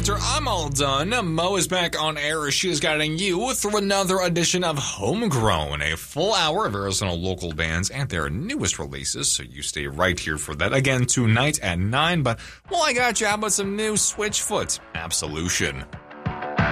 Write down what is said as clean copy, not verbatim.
after I'm all done, Mo is back on air as she is guiding you through another edition of Homegrown, a full hour of Arizona local bands and their newest releases, so you stay right here for that again tonight at 9. But while I got you, how about some new Switchfoot Absolution?